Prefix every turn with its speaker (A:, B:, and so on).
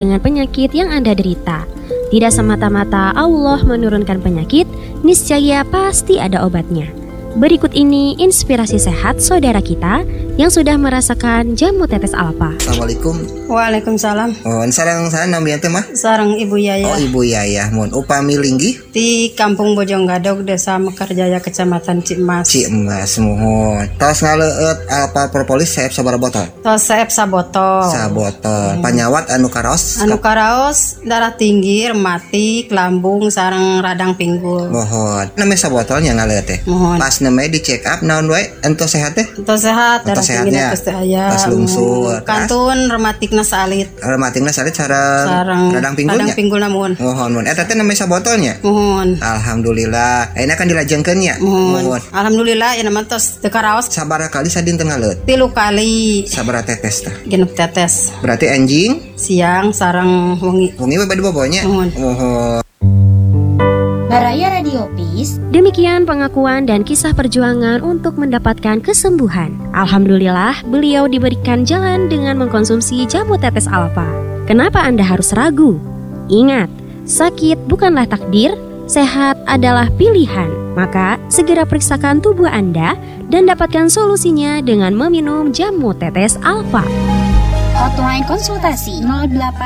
A: dengan penyakit yang Anda derita. Tidak semata-mata Allah menurunkan penyakit, niscaya pasti ada obatnya. Berikut ini inspirasi sehat saudara kita yang sudah merasakan jamu tetes alfa.
B: Assalamualaikum.
C: Waalaikumsalam.
B: Sarang namanya teh mah?
C: Sarang Ibu Yaya.
B: Oh, Ibu Yaya. Mun upami linggih
C: Di Kampung Bojonggadog, Desa Mekarjaya, Kecamatan Cimas.
B: Cimas mohon. Tos ngaleut alfa propolis saeb sabaraha botol?
C: Tos saeb sabotol.
B: Sabotol. Panyawat anu karaos?
C: Anu karaos darah tinggi, rematik, lambung, sareng radang pinggul.
B: Mohon. Name sabotolnya ngaleut teh.
C: Mohon.
B: Pas neme di check up naon wae ento sehat teh?
C: Tos sehat, darah tinggi
B: sehatnya.
C: pasti aya.
B: Pas lungsur.
C: Kantun rematikna salit.
B: Rematikna salit sareng radang pinggulnya.
C: Radang pinggul namun.
B: Mohon. Eta teh name sabotolnya?
C: Mohon.
B: Alhamdulillah. Ayeuna kan dilajengkeun nya.
C: Mohon. Alhamdulillah ya nama tos teu karaos
B: Sabaraha kali sadinten ngaleut?
C: 3 kali.
B: Sabaraha tetes teh?
C: Genep tetes.
B: Berarti anjing
C: Siang sareng wengi.
B: wengi we bade bobonya.
C: Mohon.
D: Baraya Radio Peace.
A: Demikian pengakuan dan kisah perjuangan untuk mendapatkan kesembuhan. Alhamdulillah, beliau diberikan jalan dengan mengkonsumsi jamu tetes alfa. Kenapa Anda harus ragu? Ingat, sakit bukanlah takdir, sehat adalah pilihan. Maka, segera periksakan tubuh Anda dan dapatkan solusinya dengan meminum jamu tetes alfa.
D: Hotline konsultasi 08